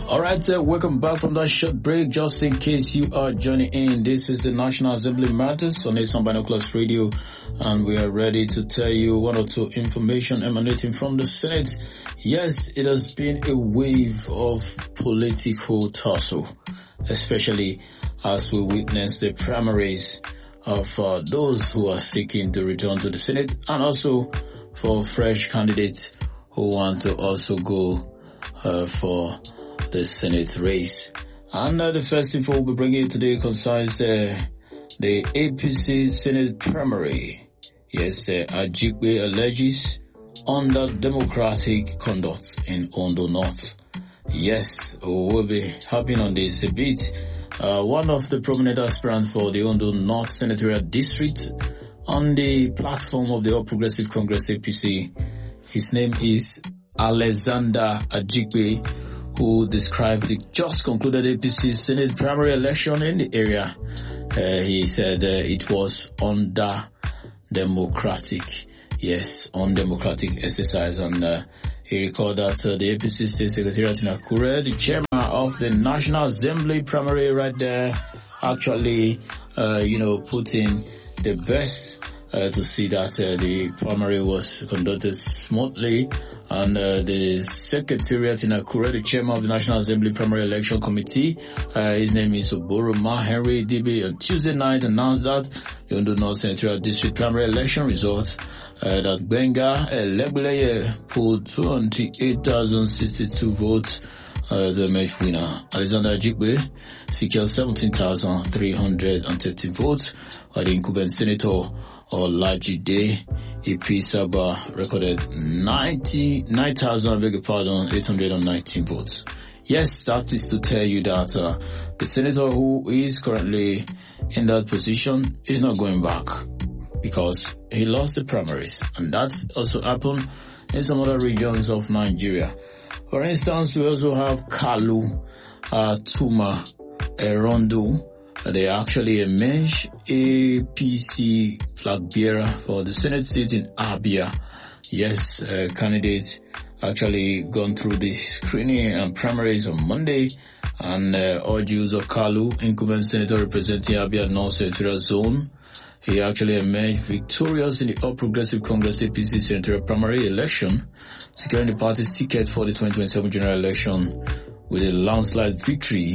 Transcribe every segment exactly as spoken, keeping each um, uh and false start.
All right, uh, welcome back from that short break. Just in case you are joining in, this is the National Assembly Matters on Asian Binoculars Radio, and we are ready to tell you one or two information emanating from the Senate. Yes, it has been a wave of political tussle, especially as we witness the primaries of uh, those who are seeking to return to the Senate, and also for fresh candidates who want to also go uh, for the Senate race. And uh, the first info we'll be bringing today concerns uh, the A P C Senate primary. Yes, uh, Ajikwe alleges under democratic conduct in Ondo North. Yes, we'll be harping on this a bit. Uh, one of the prominent aspirants for the Ondo North Senatorial District on the platform of the All Progressive Congress A P C. His name is Alexander Ajikwe, who described the just concluded A P C Senate primary election in the area. Uh, he said uh, it was under democratic, yes, undemocratic exercise, and uh, he recalled that uh, the A P C State Secretariat in Akure, the chairman of the National Assembly primary right there, actually, uh, you know, put in the best uh, to see that uh, the primary was conducted smoothly. And uh, the Secretariat in Akure, the chairman of the National Assembly Primary Election Committee, uh, his name is Oboroma Henry Dibi, on Tuesday night announced that the Ondo North Senatorial District primary election results uh, that Benga Legbeleye pulled twenty-eight thousand sixty-two votes. Uh, the match winner, Alexander Ajikwe, secured seventeen thousand three hundred thirteen votes, while the incumbent senator, Olajide Ipisaba, recorded ninety-nine thousand, I beg your pardon, eight hundred nineteen votes. Yes, that is to tell you that uh, the senator who is currently in that position is not going back because he lost the primaries, and that's also happened in some other regions of Nigeria. For instance, we also have Kalu, uh, Tuma, Erondo. They actually emerged A P C flag bearer for the Senate seat in Abia. Yes, uh, candidate actually gone through the screening and primaries on Monday, and uh, Ojiuzo of Kalu, incumbent senator representing Abia North Senatorial Zone, he actually emerged victorious in the All Progressive Congress A P C Senatorial primary election, securing the party's ticket for the twenty twenty-seven general election with a landslide victory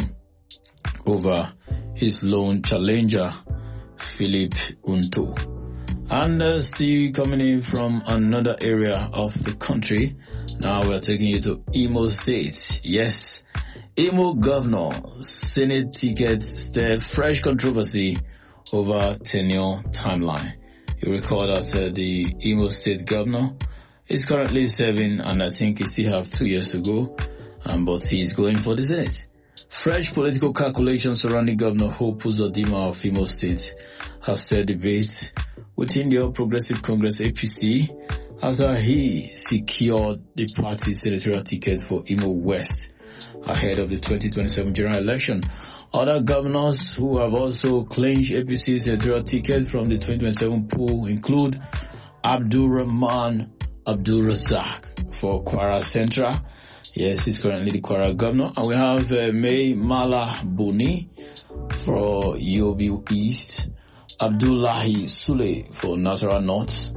over his lone challenger, Philip Unto. And uh, still coming in from another area of the country, now we're taking you to Imo State. Yes, Imo governor, Senate ticket stir fresh controversy over tenure timeline. You recall that uh, the Imo State governor is currently serving, and I think he still have two years to go, um, but he's going for the Senate. Fresh political calculations surrounding Governor Hope Uzodinma of Imo State have stirred debate within the All Progressive Congress A P C after he secured the party's senatorial ticket for Imo West ahead of the twenty twenty-seven general election. Other governors who have also clinched A P C senatorial ticket from the twenty twenty-seven pool include Abdul Rahman Abdul Razak for Kwara Central. Yes, he's currently the Kwara governor. And we have uh, May Mala Buni for Yobe East, Abdullahi Sule for Nasarawa North,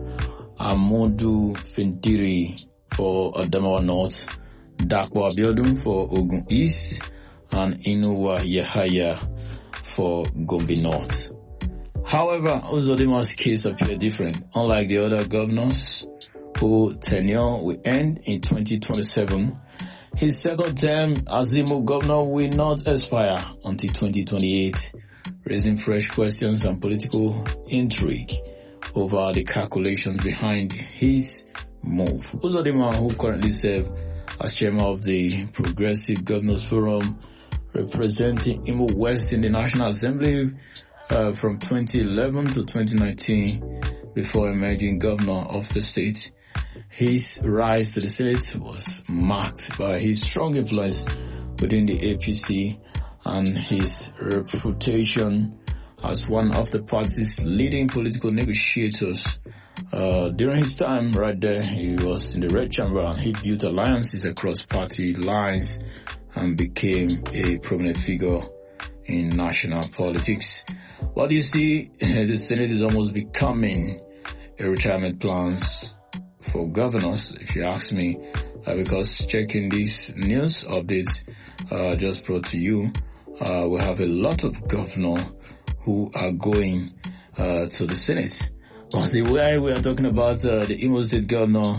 Amodu Fintiri for Adamawa North, Dakwa Abiodun for Ogun East, and Inuwa Yahaya for Gombe North. However, Uzodinma's case appeared different. Unlike the other governors who tenure will end in twenty twenty-seven, his second term as Imo governor will not expire until twenty twenty-eight, raising fresh questions and political intrigue over the calculations behind his move. Uzodinma, who currently serves as chairman of the Progressive Governors Forum, representing Imo West in the National Assembly uh, from twenty eleven to twenty nineteen, before emerging governor of the state. His rise to the Senate was marked by his strong influence within the A P C and his reputation as one of the party's leading political negotiators. Uh, during his time right there, he was in the Red Chamber and he built alliances across party lines and became a prominent figure in national politics. But you see, the Senate is almost becoming a retirement plans for governors, if you ask me, uh, because checking these news updates uh, just brought to you, uh, we have a lot of governors who are going uh, to the Senate. But the way we are talking about uh, the Imo State governor,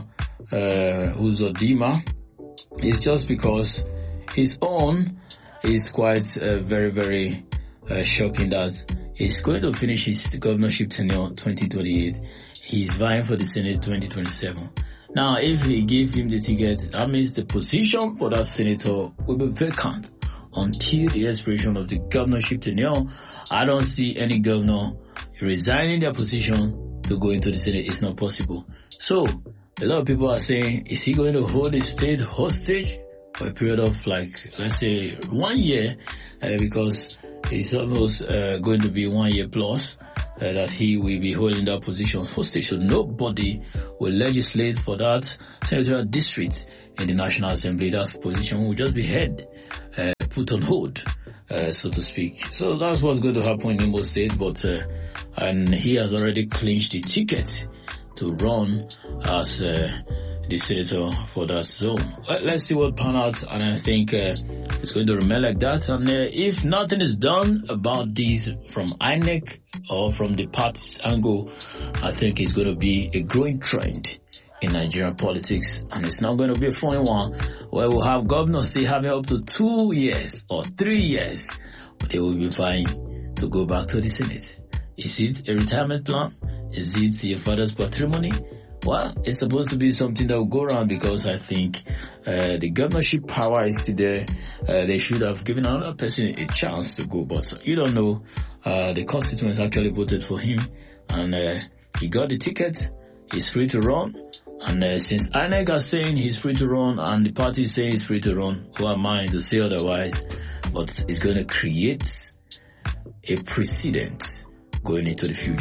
uh, Uzodimma, is just because his own is quite uh, very, very uh, shocking that he's going to finish his governorship tenure twenty twenty-eight. He's vying for the Senate twenty twenty-seven. Now, if he give him the ticket, that means the position for that senator will be vacant until the expiration of the governorship tenure. I don't see any governor resigning their position to go into the Senate. It's not possible. So, a lot of people are saying, is he going to hold the state hostage for a period of like, let's say, one year, uh, because it's almost uh, going to be one year plus uh, that he will be holding that position hostage. So nobody will legislate for that senatorial district in the National Assembly. That position will just be held, uh, put on hold, uh, so to speak. So that's what's going to happen in Imo State, but uh, and he has already clinched the ticket to run as uh, the senator for that zone. Well, let's see what pan out, and I think uh, it's going to remain like that. And uh, if nothing is done about this from I N E C or from the party's angle, I think it's going to be a growing trend in Nigerian politics, and it's not going to be a funny one where we'll have governors still having up to two years or three years, but they will be fine to go back to the Senate. Is it a retirement plan? Is it your father's patrimony? Well, it's supposed to be something that will go around, because I think uh, the governorship power is still there. Uh, they should have given another person a chance to go, but you don't know. Uh, the constituents actually voted for him, and uh, he got the ticket. He's free to run. And uh, since I N E C are saying he's free to run, and the party is saying he's free to run, who am I to say otherwise? But it's going to create a precedent going into the future.